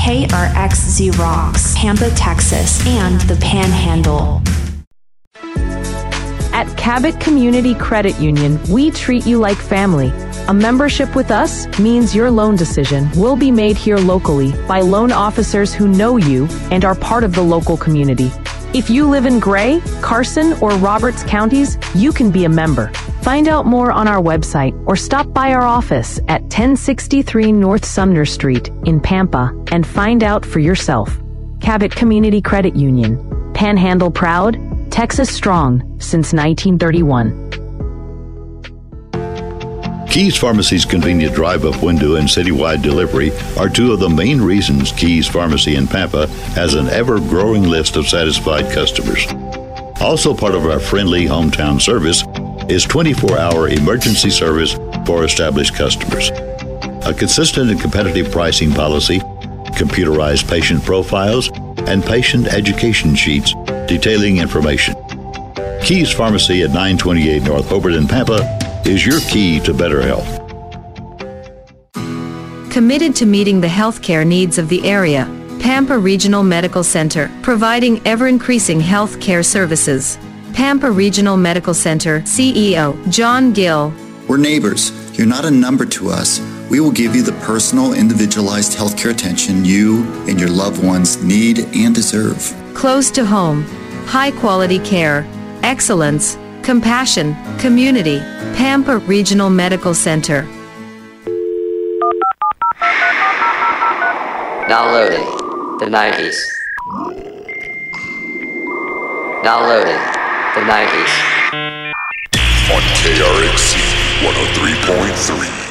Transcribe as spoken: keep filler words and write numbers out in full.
K R X Xerox, Pampa, Texas, and the Panhandle. At Cabot Community Credit Union, we treat you like family. A membership with us means your loan decision will be made here locally by loan officers who know you and are part of the local community. If you live in Gray, Carson, or Roberts counties, you can be a member. Find out more on our website or stop by our office at ten sixty-three North Sumner Street in Pampa and find out for yourself. Cabot Community Credit Union. Panhandle proud, Texas strong since nineteen thirty-one. Keys Pharmacy's convenient drive-up window and citywide delivery are two of the main reasons Keys Pharmacy in Pampa has an ever-growing list of satisfied customers. Also part of our friendly hometown service is twenty-four hour emergency service for established customers. A consistent and competitive pricing policy, computerized patient profiles, and patient education sheets detailing information. Keys Pharmacy at nine twenty-eight North Hobart in Pampa is your key to better health. Committed to meeting the healthcare needs of the area, Pampa Regional Medical Center, providing ever-increasing healthcare services. Pampa Regional Medical Center C E O John Gill. We're neighbors. You're not a number to us. We will give you the personal, individualized healthcare attention you and your loved ones need and deserve. Close to home, high-quality care, excellence, compassion, community. Pampa Regional Medical Center. Downloading the nineties. Downloading the nineties. On K R X C one oh three point three.